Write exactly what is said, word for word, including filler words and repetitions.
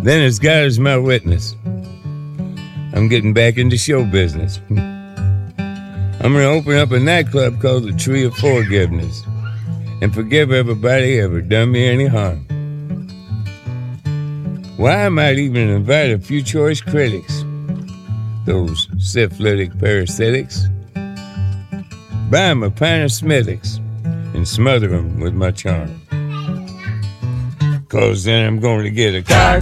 Then as God is my witness, I'm getting back into show business. I'm gonna open up a nightclub called the Tree of Forgiveness and forgive everybody ever done me any harm. Why, I might even invite a few choice critics, those syphilitic parasitics, buy 'em a pint of Smithwick's and smother 'em with my charm. Cause then I'm going to get a car